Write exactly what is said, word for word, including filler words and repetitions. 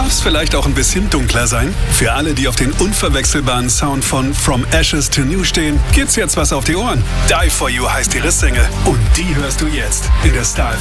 Darf's vielleicht auch ein bisschen dunkler sein? Für alle, die auf den unverwechselbaren Sound von From Ashes to New stehen, gibt's jetzt was auf die Ohren. Die For You heißt ihre Single und die hörst du jetzt in der Star